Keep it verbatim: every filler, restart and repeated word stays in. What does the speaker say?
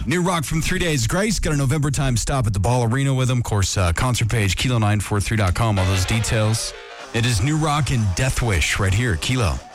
New Rock from Three Days Grace. Got a November time stop at the Ball Arena with them. Of course, uh, concert page, kilo nine four three dot com, all those details. It is New Rock and Death Wish right here, Kilo.